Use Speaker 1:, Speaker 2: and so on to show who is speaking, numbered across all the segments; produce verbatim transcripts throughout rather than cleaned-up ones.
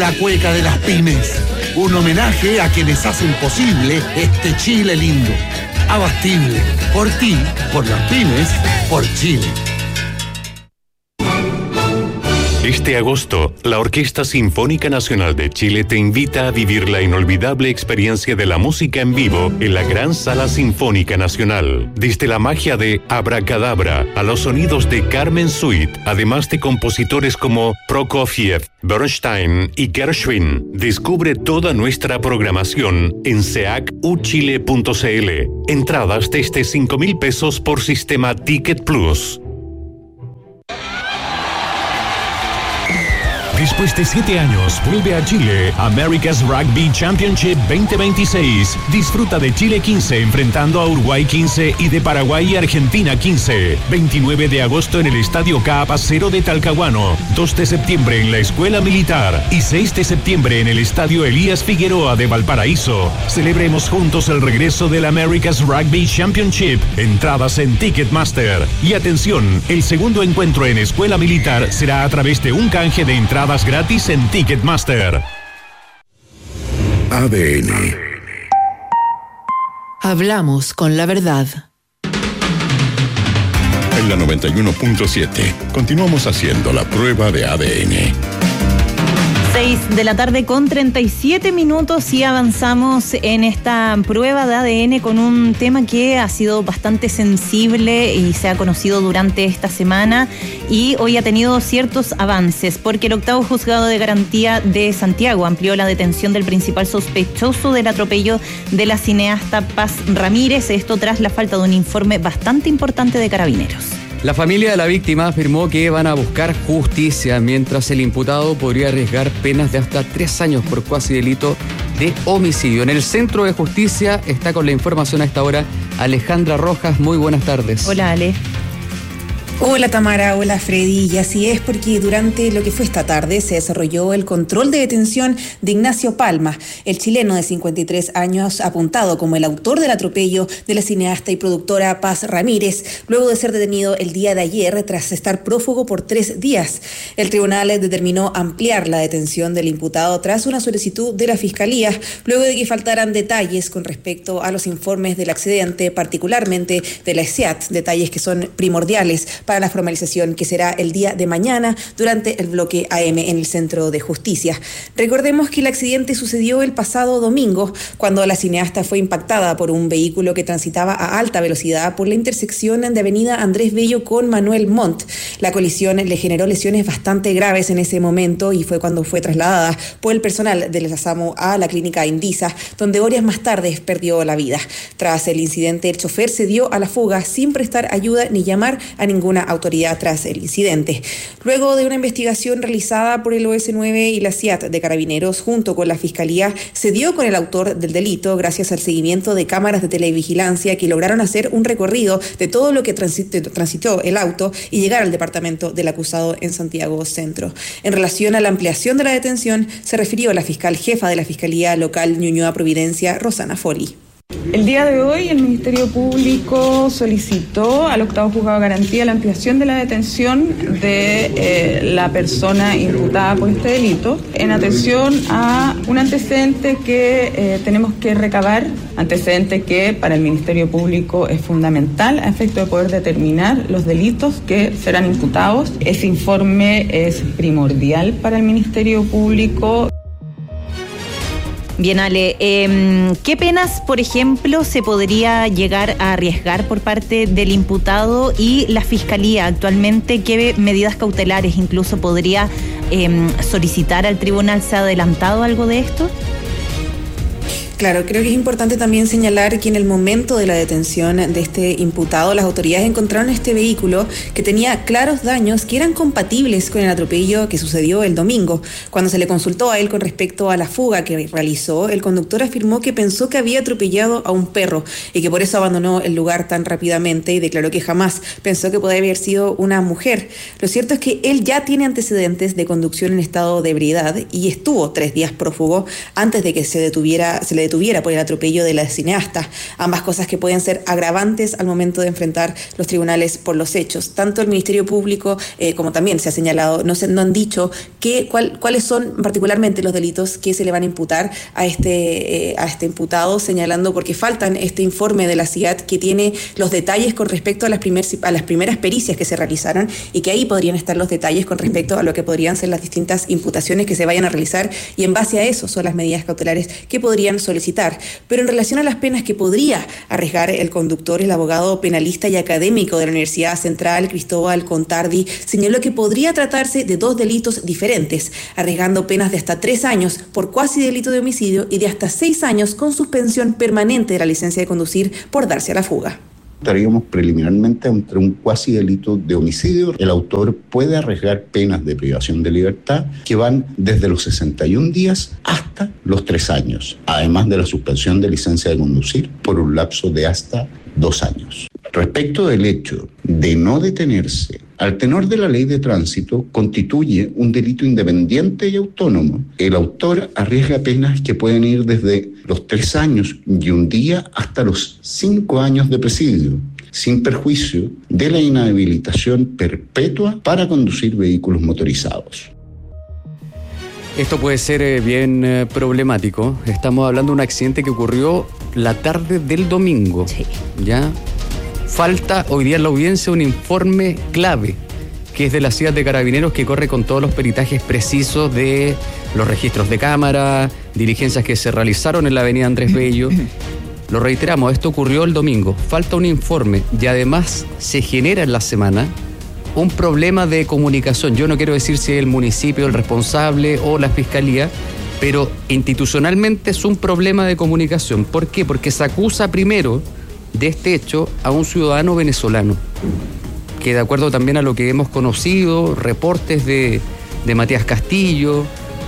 Speaker 1: la cueca de las pymes. Un homenaje a quienes hacen posible este Chile lindo. Abastible. Por ti, por las pymes, por Chile.
Speaker 2: Este agosto, la Orquesta Sinfónica Nacional de Chile te invita a vivir la inolvidable experiencia de la música en vivo en la Gran Sala Sinfónica Nacional. Desde la magia de Abracadabra a los sonidos de Carmen Suite, además de compositores como Prokofiev, Bernstein y Gershwin. Descubre toda nuestra programación en seac u chile punto c l. Entradas desde cinco mil pesos por sistema Ticket Plus. Después de siete años, vuelve a Chile America's Rugby Championship veinte veintiséis. Disfruta de Chile quince enfrentando a Uruguay quince y de Paraguay y Argentina quince. veintinueve de agosto en el Estadio Caapacero de Talcahuano. dos de septiembre en la Escuela Militar. Y seis de septiembre en el Estadio Elías Figueroa de Valparaíso. Celebremos juntos el regreso del America's Rugby Championship. Entradas en Ticketmaster. Y atención, el segundo encuentro en Escuela Militar será a través de un canje de entradas gratis en Ticketmaster.
Speaker 3: A D N.
Speaker 4: Hablamos con la verdad.
Speaker 3: En la noventa y uno punto siete, continuamos haciendo la prueba de A D N.
Speaker 5: seis de la tarde con treinta y siete minutos y avanzamos en esta prueba de A D N con un tema que ha sido bastante sensible y se ha conocido durante esta semana y hoy ha tenido ciertos avances porque el octavo juzgado de garantía de Santiago amplió la detención del principal sospechoso del atropello de la cineasta Paz Ramírez, esto tras la falta de un informe bastante importante de Carabineros.
Speaker 6: La familia de la víctima afirmó que van a buscar justicia, mientras el imputado podría arriesgar penas de hasta tres años por cuasi delito de homicidio. En el Centro de Justicia está con la información a esta hora Alejandra Rojas. Muy buenas tardes.
Speaker 5: Hola, Ale.
Speaker 7: Hola Tamara, hola Freddy, y así es porque durante lo que fue esta tarde se desarrolló el control de detención de Ignacio Palma, el chileno de cincuenta y tres años apuntado como el autor del atropello de la cineasta y productora Paz Ramírez, luego de ser detenido el día de ayer tras estar prófugo por tres días. El tribunal determinó ampliar la detención del imputado tras una solicitud de la Fiscalía, luego de que faltaran detalles con respecto a los informes del accidente, particularmente de la S E A T, detalles que son primordiales para la formalización que será el día de mañana durante el bloque A M en el Centro de Justicia. Recordemos que el accidente sucedió el pasado domingo, cuando la cineasta fue impactada por un vehículo que transitaba a alta velocidad por la intersección de avenida Andrés Bello con Manuel Montt. La colisión le generó lesiones bastante graves en ese momento y fue cuando fue trasladada por el personal del SAMU a la clínica Indisa, donde horas más tarde perdió la vida. Tras el incidente, el chofer se dio a la fuga sin prestar ayuda ni llamar a ninguna autoridad tras el incidente. Luego de una investigación realizada por el O S nueve y la C I A T de Carabineros junto con la Fiscalía, se dio con el autor del delito gracias al seguimiento de cámaras de televigilancia que lograron hacer un recorrido de todo lo que transitó, transitó el auto y llegar al departamento del acusado en Santiago Centro. En relación a la ampliación de la detención, se refirió a la fiscal jefa de la Fiscalía Local Ñuñoa Providencia, Rosana Foli.
Speaker 8: El día de hoy el Ministerio Público solicitó al octavo juzgado de garantía la ampliación de la detención de eh, la persona imputada por este delito en atención a un antecedente que eh, tenemos que recabar, antecedente que para el Ministerio Público es fundamental a efecto de poder determinar los delitos que serán imputados. Ese informe es primordial para el Ministerio Público.
Speaker 5: Bien, Ale, eh, ¿qué penas, por ejemplo, se podría llegar a arriesgar por parte del imputado y la Fiscalía actualmente? ¿Qué medidas cautelares incluso podría eh, solicitar al tribunal? ¿Se ha adelantado algo de esto?
Speaker 7: Claro, creo que es importante también señalar que en el momento de la detención de este imputado, las autoridades encontraron este vehículo que tenía claros daños que eran compatibles con el atropello que sucedió el domingo. Cuando se le consultó a él con respecto a la fuga que realizó, el conductor afirmó que pensó que había atropellado a un perro y que por eso abandonó el lugar tan rápidamente y declaró que jamás pensó que podía haber sido una mujer. Lo cierto es que él ya tiene antecedentes de conducción en estado de ebriedad y estuvo tres días prófugo antes de que se detuviera, se le detuviera por el atropello de la cineasta. Ambas cosas que pueden ser agravantes al momento de enfrentar los tribunales por los hechos. Tanto el Ministerio Público eh, como también se ha señalado, no, se, no han dicho que, cuál, cuáles son particularmente los delitos que se le van a imputar a este, eh, a este imputado, señalando porque faltan este informe de la C I A T que tiene los detalles con respecto a las, primer, a las primeras pericias que se realizaron y que ahí podrían estar los detalles con respecto a lo que podrían ser las distintas imputaciones que se vayan a realizar y en base a eso son las medidas cautelares que podrían solicitar. Pero en relación a las penas que podría arriesgar el conductor, el abogado penalista y académico de la Universidad Central, Cristóbal Contardi, señaló que podría tratarse de dos delitos diferentes, arriesgando penas de hasta tres años por cuasi delito de homicidio y de hasta seis años con suspensión permanente de la licencia de conducir por darse a la fuga.
Speaker 9: Estaríamos preliminarmente entre un cuasi delito de homicidio. El autor puede arriesgar penas de privación de libertad que van desde los sesenta y un días hasta los tres años, además de la suspensión de licencia de conducir por un lapso de hasta dos años. Respecto del hecho de no detenerse, al tenor de la ley de tránsito, constituye un delito independiente y autónomo. El autor arriesga penas que pueden ir desde los tres años y un día hasta los cinco años de presidio, sin perjuicio de la inhabilitación perpetua para conducir vehículos motorizados.
Speaker 6: Esto puede ser eh, bien eh, problemático. Estamos hablando de un accidente que ocurrió la tarde del domingo.
Speaker 5: Sí.
Speaker 6: ¿Ya? Falta hoy día en la audiencia un informe clave, que es de la C I A T de Carabineros, que corre con todos los peritajes precisos de los registros de cámara, diligencias que se realizaron en la avenida Andrés Bello. Lo reiteramos, esto ocurrió el domingo. Falta un informe y además se genera en la semana un problema de comunicación. Yo no quiero decir si es el municipio el responsable o la fiscalía, pero institucionalmente es un problema de comunicación. ¿Por qué? Porque se acusa primero de este hecho a un ciudadano venezolano, que de acuerdo también a lo que hemos conocido, reportes de, de Matías Castillo,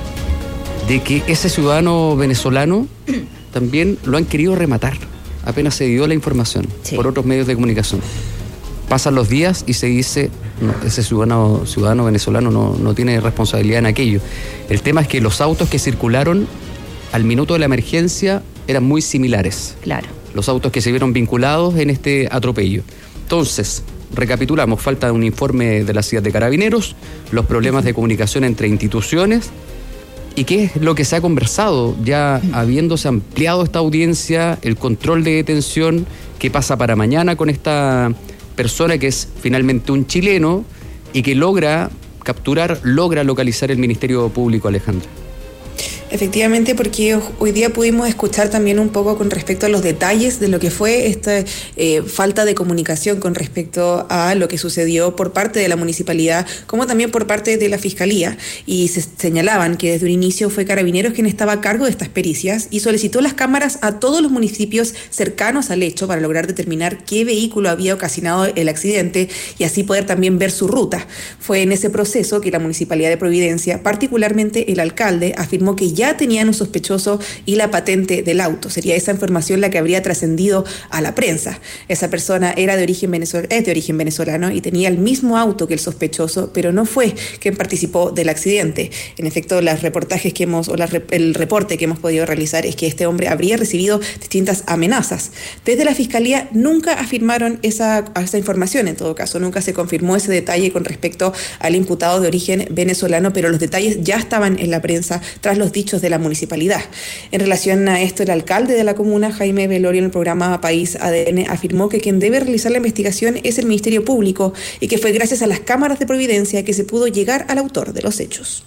Speaker 6: de que ese ciudadano venezolano también lo han querido rematar, apenas se dio la información, sí, por otros medios de comunicación. Pasan los días y se dice, no, ese ciudadano, ciudadano venezolano no, no tiene responsabilidad en aquello. El tema es que los autos que circularon al minuto de la emergencia eran muy similares.
Speaker 5: Claro.
Speaker 6: Los autos que se vieron vinculados en este atropello. Entonces, recapitulamos, falta un informe de la C I A T de Carabineros, los problemas de comunicación entre instituciones y qué es lo que se ha conversado, ya habiéndose ampliado esta audiencia, el control de detención, qué pasa para mañana con esta persona que es finalmente un chileno y que logra capturar, logra localizar el Ministerio Público, Alejandra.
Speaker 7: Efectivamente, porque hoy día pudimos escuchar también un poco con respecto a los detalles de lo que fue esta eh, falta de comunicación con respecto a lo que sucedió por parte de la municipalidad, como también por parte de la Fiscalía. Y se señalaban que desde un inicio fue Carabineros quien estaba a cargo de estas pericias y solicitó las cámaras a todos los municipios cercanos al hecho para lograr determinar qué vehículo había ocasionado el accidente y así poder también ver su ruta. Fue en ese proceso que la Municipalidad de Providencia, particularmente el alcalde, afirmó que ya tenían un sospechoso y la patente del auto. Sería esa información la que habría trascendido a la prensa. Esa persona era de origen venezolano, es de origen venezolano y tenía el mismo auto que el sospechoso, pero no fue quien participó del accidente. En efecto, los reportajes que hemos, o la, el reporte que hemos podido realizar es que este hombre habría recibido distintas amenazas. Desde la Fiscalía nunca afirmaron esa, esa información, en todo caso, nunca se confirmó ese detalle con respecto al imputado de origen venezolano, pero los detalles ya estaban en la prensa tras los dichos de la municipalidad. En relación a esto, el alcalde de la comuna, Jaime Velorio, en el programa País A D N, afirmó que quien debe realizar la investigación es el Ministerio Público y que fue gracias a las cámaras de Providencia que se pudo llegar al autor de los hechos.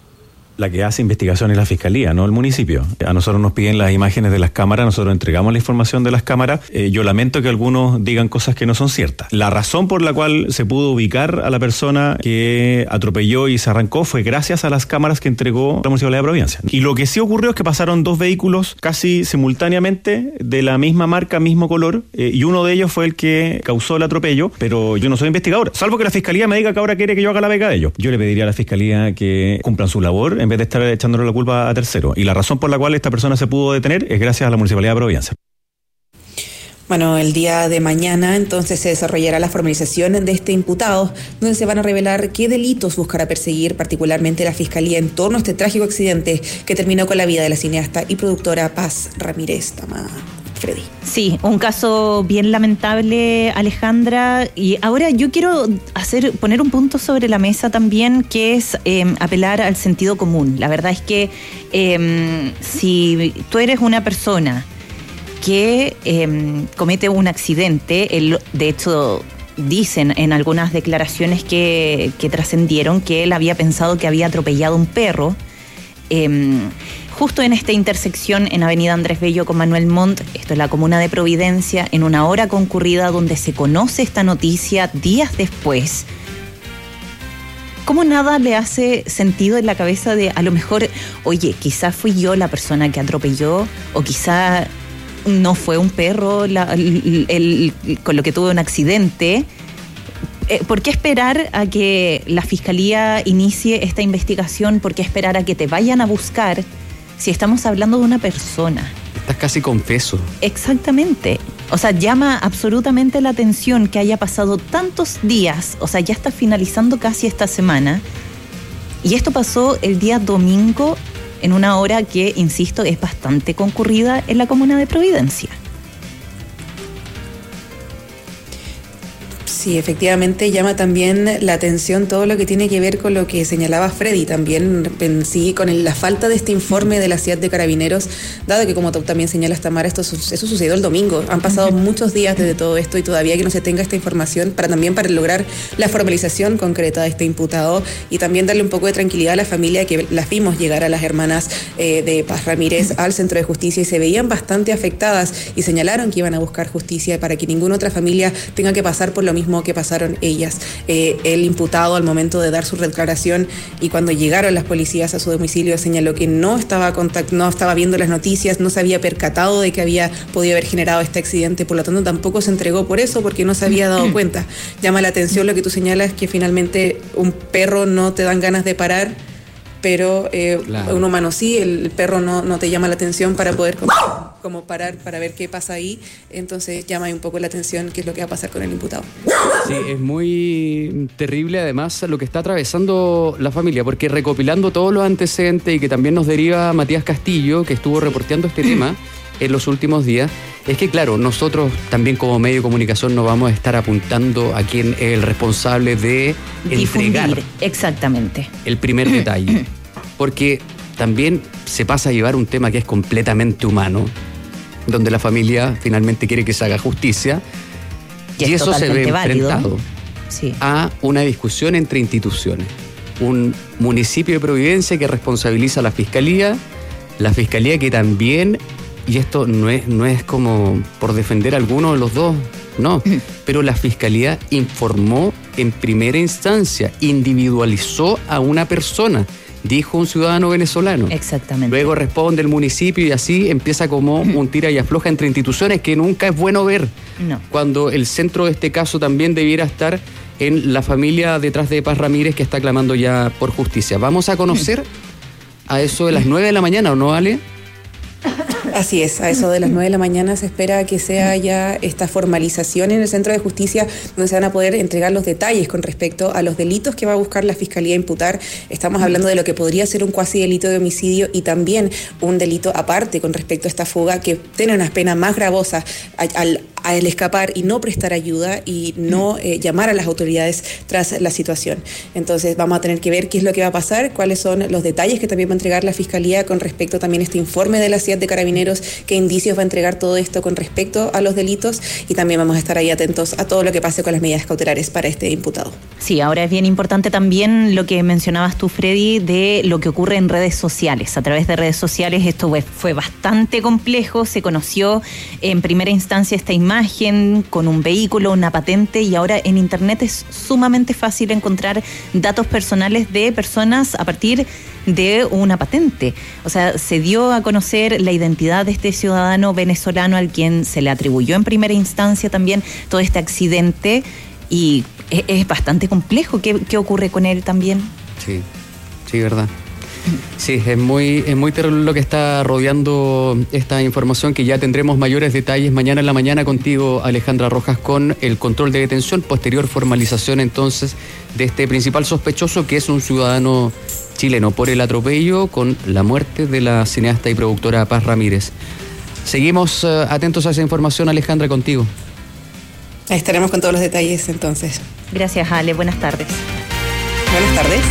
Speaker 10: La que hace investigación es la Fiscalía, no el municipio. A nosotros nos piden las imágenes de las cámaras, nosotros entregamos la información de las cámaras. Eh, yo lamento que algunos digan cosas que no son ciertas. La razón por la cual se pudo ubicar a la persona que atropelló y se arrancó fue gracias a las cámaras que entregó la Municipalidad de Providencia. Y lo que sí ocurrió es que pasaron dos vehículos casi simultáneamente de la misma marca, mismo color, eh, y uno de ellos fue el que causó el atropello, pero yo no soy investigador, salvo que la Fiscalía me diga que ahora quiere que yo haga la beca de ellos. Yo le pediría a la Fiscalía que cumplan su labor en vez de estar echándole la culpa a terceros. Y la razón por la cual esta persona se pudo detener es gracias a la Municipalidad de Providencia.
Speaker 7: Bueno, el día de mañana entonces se desarrollará la formalización de este imputado, donde se van a revelar qué delitos buscará perseguir particularmente la Fiscalía en torno a este trágico accidente que terminó con la vida de la cineasta y productora Paz Ramírez Tama. Freddy.
Speaker 5: Sí, un caso bien lamentable, Alejandra. Y ahora yo quiero hacer poner un punto sobre la mesa también, que es eh, apelar al sentido común. La verdad es que eh, si tú eres una persona que eh, comete un accidente, el, de hecho dicen en algunas declaraciones que, que trascendieron que él había pensado que había atropellado un perro, eh, justo en esta intersección en Avenida Andrés Bello con Manuel Montt, esto es la comuna de Providencia, en una hora concurrida donde se conoce esta noticia días después. ¿Cómo nada le hace sentido en la cabeza de, a lo mejor, oye, quizás fui yo la persona que atropelló, o quizá no fue un perro la, el, el, con lo que tuve un accidente? Eh, ¿Por qué esperar a que la Fiscalía inicie esta investigación? ¿Por qué esperar a que te vayan a buscar si estamos hablando de una persona?
Speaker 6: Estás casi confeso.
Speaker 5: Exactamente. O sea, llama absolutamente la atención que haya pasado tantos días, o sea, ya está finalizando casi esta semana, y esto pasó el día domingo en una hora que, insisto, es bastante concurrida en la comuna de Providencia.
Speaker 7: Sí, efectivamente llama también la atención todo lo que tiene que ver con lo que señalaba Freddy, también en sí con el, la falta de este informe de la C I A T de Carabineros, dado que, como tú también señalas, Tamara, esto, eso sucedió el domingo. Han pasado muchos días desde todo esto y todavía que no se tenga esta información para también para lograr la formalización concreta de este imputado y también darle un poco de tranquilidad a la familia, que las vimos llegar a las hermanas eh, de Paz Ramírez al centro de justicia y se veían bastante afectadas y señalaron que iban a buscar justicia para que ninguna otra familia tenga que pasar por lo mismo que pasaron ellas. Eh, el imputado, al momento de dar su declaración y cuando llegaron las policías a su domicilio, señaló que no estaba contact, no estaba viendo las noticias, no se había percatado de que había podido haber generado este accidente, por lo tanto tampoco se entregó por eso, porque no se había dado cuenta. Llama la atención lo que tú señalas, que finalmente un perro no te dan ganas de parar, pero eh, claro, un humano sí, el perro no, no te llama la atención para poder como, como parar para ver qué pasa ahí, entonces llama un poco la atención qué es lo que va a pasar con el imputado.
Speaker 6: Sí, es muy terrible además lo que está atravesando la familia, porque recopilando todos los antecedentes y que también nos deriva Matías Castillo, que estuvo reporteando este tema en los últimos días, es que claro, nosotros también como medio de comunicación no vamos a estar apuntando a quién es el responsable de entregar
Speaker 5: difundir, exactamente,
Speaker 6: el primer detalle, porque también se pasa a llevar un tema que es completamente humano, donde la familia finalmente quiere que se haga justicia, y, y eso se ve enfrentado sí. a una discusión entre instituciones. Un municipio de Providencia que responsabiliza a la Fiscalía, la Fiscalía que también, y esto no es, no es como por defender a alguno de los dos, no, pero la Fiscalía informó en primera instancia, individualizó a una persona, dijo un ciudadano venezolano.
Speaker 5: Exactamente.
Speaker 6: Luego responde el municipio y así empieza como un tira y afloja entre instituciones que nunca es bueno ver.
Speaker 5: No.
Speaker 6: Cuando el centro de este caso también debiera estar en la familia detrás de Paz Ramírez, que está clamando ya por justicia. Vamos a conocer a eso de las nueve de la mañana, ¿o no, Ale?
Speaker 7: Así es, a eso de las nueve de la mañana se espera que sea ya esta formalización en el Centro de Justicia, donde se van a poder entregar los detalles con respecto a los delitos que va a buscar la Fiscalía imputar. Estamos hablando de lo que podría ser un cuasi delito de homicidio y también un delito aparte con respecto a esta fuga, que tiene unas penas más gravosas al, al escapar y no prestar ayuda y no eh, llamar a las autoridades tras la situación. Entonces vamos a tener que ver qué es lo que va a pasar, cuáles son los detalles que también va a entregar la Fiscalía con respecto también a este informe de la C I A T de Carabineros, qué indicios va a entregar todo esto con respecto a los delitos, y también vamos a estar ahí atentos a todo lo que pase con las medidas cautelares para este imputado.
Speaker 5: Sí, ahora es bien importante también lo que mencionabas tú, Freddy, de lo que ocurre en redes sociales. A través de redes sociales esto fue bastante complejo, se conoció en primera instancia esta imagen con un vehículo, una patente, y ahora en internet es sumamente fácil encontrar datos personales de personas a partir de una patente. O sea, se dio a conocer la identidad de este ciudadano venezolano al quien se le atribuyó en primera instancia también todo este accidente, y es, es bastante complejo. ¿Qué, qué ocurre con él también?
Speaker 6: Sí, sí, verdad. Sí, es muy, es muy terrible lo que está rodeando esta información, que ya tendremos mayores detalles mañana en la mañana contigo, Alejandra Rojas, con el control de detención, posterior formalización entonces de este principal sospechoso, que es un ciudadano chileno, por el atropello con la muerte de la cineasta y productora Paz Ramírez. Seguimos uh, atentos a esa información, Alejandra, contigo.
Speaker 7: Ahí estaremos con todos los detalles entonces.
Speaker 5: Gracias, Ale. Buenas tardes.
Speaker 7: Buenas tardes.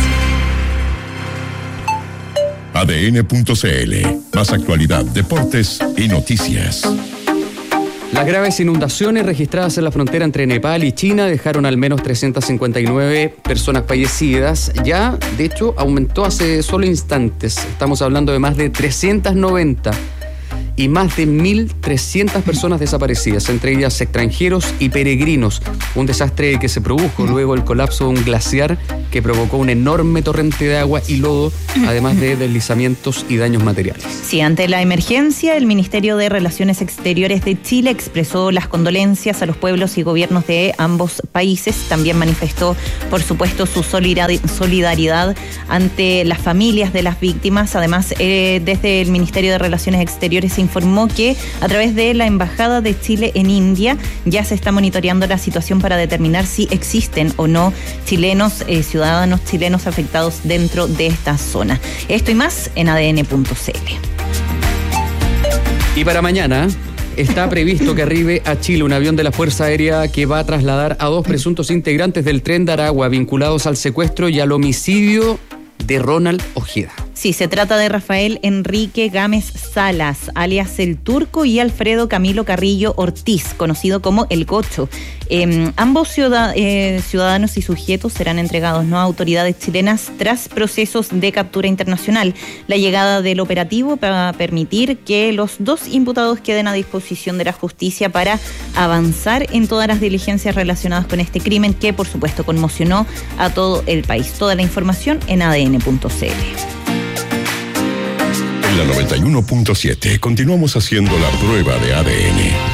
Speaker 3: A D N punto C L, más actualidad, deportes y noticias.
Speaker 6: Las graves inundaciones registradas en la frontera entre Nepal y China dejaron al menos trescientas cincuenta y nueve personas fallecidas. Ya, de hecho, aumentó hace solo instantes. Estamos hablando de más de trescientas noventa y más de mil trescientas personas desaparecidas, entre ellas extranjeros y peregrinos. Un desastre que se produjo luego del colapso de un glaciar que provocó un enorme torrente de agua y lodo, además de deslizamientos y daños materiales.
Speaker 5: Sí, ante la emergencia, el Ministerio de Relaciones Exteriores de Chile expresó las condolencias a los pueblos y gobiernos de ambos países. También manifestó, por supuesto, su solidaridad ante las familias de las víctimas. Además, eh, desde el Ministerio de Relaciones Exteriores se informó que a través de la Embajada de Chile en India ya se está monitoreando la situación para determinar si existen o no chilenos, eh, ciudadanos chilenos afectados dentro de esta zona. Esto y más en A D N punto C L.
Speaker 6: Y para mañana está previsto que arribe a Chile un avión de la Fuerza Aérea que va a trasladar a dos presuntos integrantes del Tren de Aragua vinculados al secuestro y al homicidio de Ronald Ojeda.
Speaker 5: Sí, se trata de Rafael Enrique Gámez Salas, alias El Turco, y Alfredo Camilo Carrillo Ortiz, conocido como El Gocho. Eh, ambos ciudad, eh, ciudadanos y sujetos serán entregados, ¿no?, a autoridades chilenas tras procesos de captura internacional. La llegada del operativo para permitir que los dos imputados queden a disposición de la justicia para avanzar en todas las diligencias relacionadas con este crimen que, por supuesto, conmocionó a todo el país. Toda la información en A D N punto C L.
Speaker 3: En la noventa y uno punto siete continuamos haciendo la prueba de A D N.